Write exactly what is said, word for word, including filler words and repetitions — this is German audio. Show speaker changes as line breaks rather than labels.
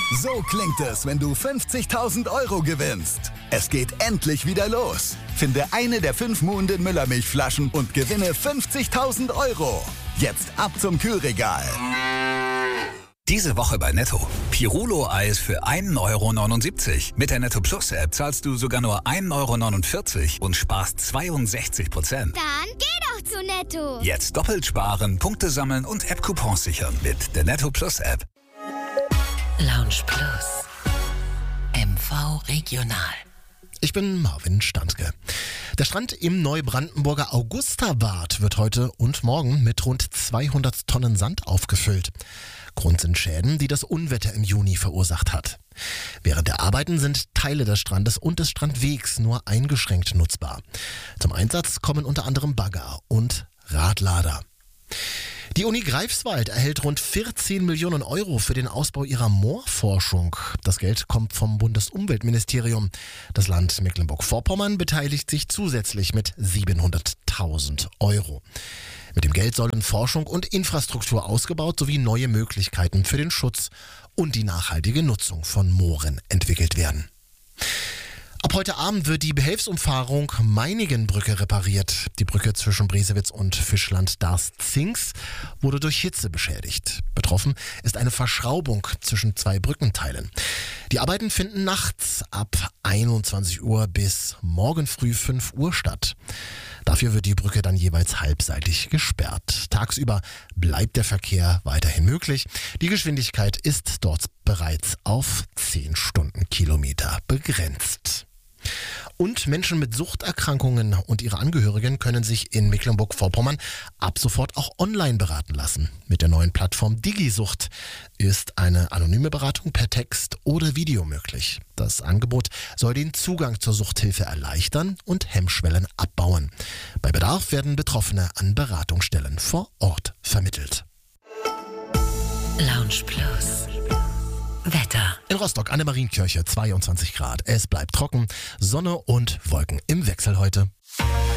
So klingt es, wenn du fünfzigtausend Euro gewinnst. Es geht endlich wieder los. Finde eine der fünf Muhnden Müllermilchflaschen und gewinne fünfzigtausend Euro. Jetzt ab zum Kühlregal.
Diese Woche bei Netto. Pirulo-Eis für ein Euro neunundsiebzig. Mit der Netto Plus App zahlst du sogar nur ein Euro neunundvierzig und sparst zweiundsechzig Prozent.
Dann geh doch zu Netto.
Jetzt doppelt sparen, Punkte sammeln und App-Coupons sichern mit der Netto Plus App.
Lounge Plus. M V Regional.
Ich bin Marvin Standke. Der Strand im Neubrandenburger Augustabad wird heute und morgen mit rund zweihundert Tonnen Sand aufgefüllt. Grund sind Schäden, die das Unwetter im Juni verursacht hat. Während der Arbeiten sind Teile des Strandes und des Strandwegs nur eingeschränkt nutzbar. Zum Einsatz kommen unter anderem Bagger und Radlader. Die Uni Greifswald erhält rund vierzehn Millionen Euro für den Ausbau ihrer Moorforschung. Das Geld kommt vom Bundesumweltministerium. Das Land Mecklenburg-Vorpommern beteiligt sich zusätzlich mit siebenhunderttausend Euro. Mit dem Geld sollen Forschung und Infrastruktur ausgebaut sowie neue Möglichkeiten für den Schutz und die nachhaltige Nutzung von Mooren entwickelt werden. Ab heute Abend wird die Behelfsumfahrung Meinigenbrücke repariert. Die Brücke zwischen Bresewitz und Fischland-Darß-Zingst wurde durch Hitze beschädigt. Betroffen ist eine Verschraubung zwischen zwei Brückenteilen. Die Arbeiten finden nachts ab einundzwanzig Uhr bis morgen früh fünf Uhr statt. Dafür wird die Brücke dann jeweils halbseitig gesperrt. Tagsüber bleibt der Verkehr weiterhin möglich. Die Geschwindigkeit ist dort bereits auf zehn Stundenkilometer begrenzt. Und Menschen mit Suchterkrankungen und ihre Angehörigen können sich in Mecklenburg-Vorpommern ab sofort auch online beraten lassen. Mit der neuen Plattform DigiSucht ist eine anonyme Beratung per Text oder Video möglich. Das Angebot soll den Zugang zur Suchthilfe erleichtern und Hemmschwellen abbauen. Bei Bedarf werden Betroffene an Beratungsstellen vor Ort vermittelt.
Lounge Plus. Wetter.
In Rostock an der Marienkirche zweiundzwanzig Grad. Es bleibt trocken, Sonne und Wolken im Wechsel heute.